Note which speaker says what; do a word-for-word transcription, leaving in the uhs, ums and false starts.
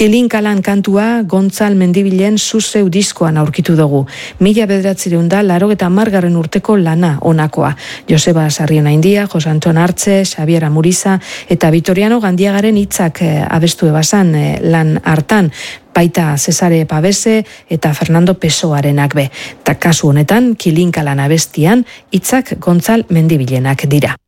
Speaker 1: Kilinkalan kantua Gontzal Mendibilen Zuzeu diskoan aurkitu dugu. Mila bederatzireun da larogeta margarren urteko lana onakoa. Joseba Sarrienaindia, Jose Anton Artze, Xabiera Muriza eta Vitoriano Gandiagaren hitzak eh, abestu ebasan eh, lan hartan. Baita Cesare Pavese eta Fernando Pessoarenak be. Ta kasu honetan Kilinkalan abestian hitzak Gontzal Mendibilenak dira.